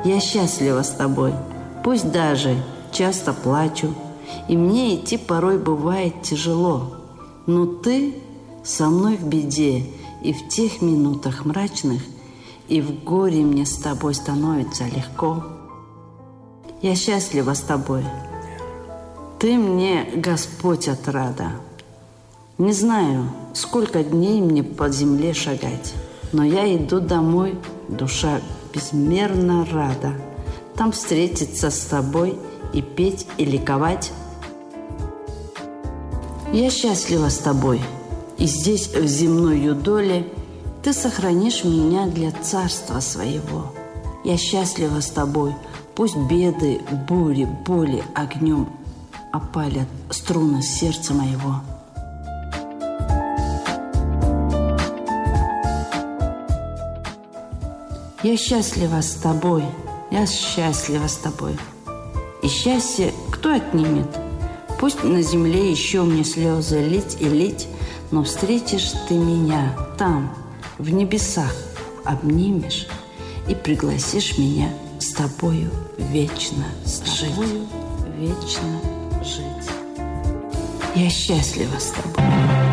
Я счастлива с тобой, пусть даже часто плачу, и мне идти порой бывает тяжело. Но ты со мной в беде, и в тех минутах мрачных, и в горе мне с тобой становится легко. Я счастлива с тобой. Ты мне, Господь, отрада. Не знаю, сколько дней мне по земле шагать, но я иду домой, душа безмерно рада. Там встретиться с тобой и петь, и ликовать. Я счастлива с тобой, и здесь, в земной юдоле, ты сохранишь меня для царства своего. Я счастлива с тобой, пусть беды, бури, боли огнем опалят струны сердца моего. Я счастлива с тобой, я счастлива с тобой. И счастье кто отнимет? Пусть на земле еще мне слезы лить и лить, но встретишь ты меня там, в небесах, обнимешь и пригласишь меня с тобою вечно жить. Я счастлива с тобой.